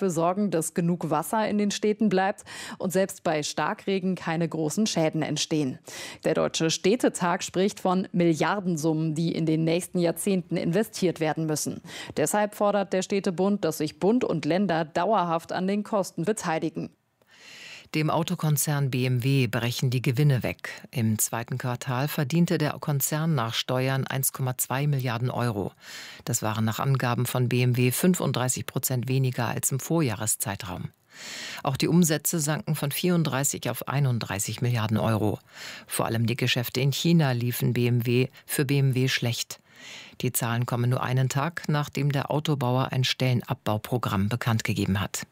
dafür sorgen, dass genug Wasser in den Städten bleibt und selbst bei Starkregen keine großen Schäden entstehen. Der Deutsche Städtetag spricht von Milliardensummen, die in den nächsten Jahrzehnten investiert werden müssen. Deshalb fordert der Städtebund, dass sich Bund und Länder dauerhaft an den Kosten beteiligen. Dem Autokonzern BMW brechen die Gewinne weg. Im zweiten Quartal verdiente der Konzern nach Steuern 1,2 Milliarden Euro. Das waren nach Angaben von BMW 35% weniger als im Vorjahreszeitraum. Auch die Umsätze sanken von 34 auf 31 Milliarden Euro. Vor allem die Geschäfte in China liefen für BMW schlecht. Die Zahlen kommen nur einen Tag, nachdem der Autobauer ein Stellenabbauprogramm bekannt gegeben hat.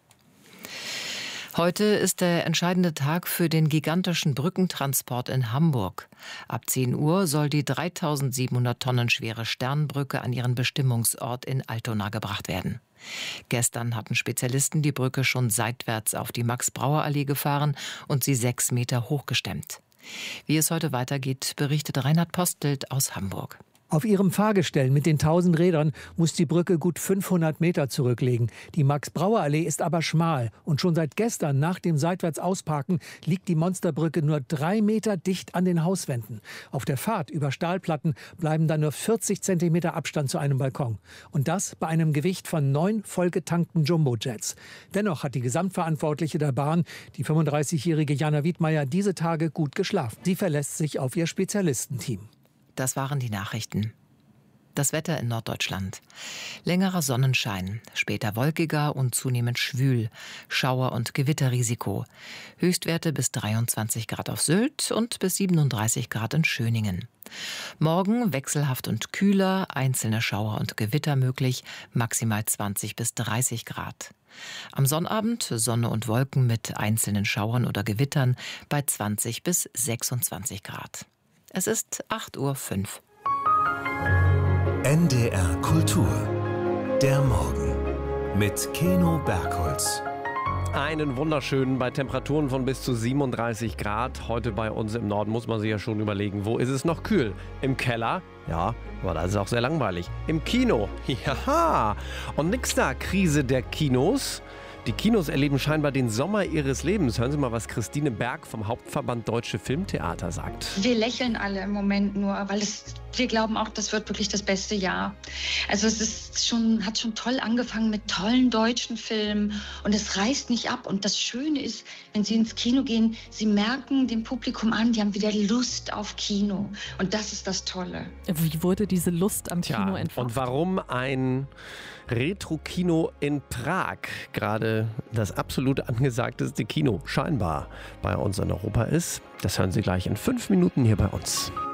Heute ist der entscheidende Tag für den gigantischen Brückentransport in Hamburg. Ab 10 Uhr soll die 3700 Tonnen schwere Sternbrücke an ihren Bestimmungsort in Altona gebracht werden. Gestern hatten Spezialisten die Brücke schon seitwärts auf die Max-Brauer-Allee gefahren und sie 6 Meter hochgestemmt. Wie es heute weitergeht, berichtet Reinhard Postelt aus Hamburg. Auf ihrem Fahrgestell mit den 1000 Rädern muss die Brücke gut 500 Meter zurücklegen. Die Max-Brauer-Allee ist aber schmal. Und schon seit gestern nach dem Seitwärtsausparken liegt die Monsterbrücke nur 3 Meter dicht an den Hauswänden. Auf der Fahrt über Stahlplatten bleiben dann nur 40 Zentimeter Abstand zu einem Balkon. Und das bei einem Gewicht von 9 vollgetankten Jumbo-Jets. Dennoch hat die Gesamtverantwortliche der Bahn, die 35-jährige Jana Wiedmeier, diese Tage gut geschlafen. Sie verlässt sich auf ihr Spezialistenteam. Das waren die Nachrichten. Das Wetter in Norddeutschland. Längerer Sonnenschein, später wolkiger und zunehmend schwül. Schauer- und Gewitterrisiko. Höchstwerte bis 23 Grad auf Sylt und bis 37 Grad in Schöningen. Morgen wechselhaft und kühler, einzelne Schauer und Gewitter möglich, maximal 20 bis 30 Grad. Am Sonnabend Sonne und Wolken mit einzelnen Schauern oder Gewittern bei 20 bis 26 Grad. Es ist 8:05 Uhr. NDR Kultur. Der Morgen. Mit Keno Bergholz. Einen wunderschönen bei Temperaturen von bis zu 37 Grad. Heute bei uns im Norden muss man sich ja schon überlegen, wo ist es noch kühl? Im Keller? Ja, aber das ist auch sehr langweilig. Im Kino? Ja. Und nix da, Krise der Kinos. Die Kinos erleben scheinbar den Sommer ihres Lebens. Hören Sie mal, was Christine Berg vom Hauptverband Deutsche Filmtheater sagt. Wir lächeln alle im Moment nur, weil wir glauben auch, das wird wirklich das beste Jahr. Also es hat schon toll angefangen mit tollen deutschen Filmen und es reißt nicht ab. Und das Schöne ist, wenn Sie ins Kino gehen, Sie merken dem Publikum an, die haben wieder Lust auf Kino. Und das ist das Tolle. Wie wurde diese Lust am Kino entfacht? Und warum ein Retro-Kino in Prag gerade das absolut angesagteste Kino scheinbar bei uns in Europa ist, das hören Sie gleich in 5 Minuten hier bei uns.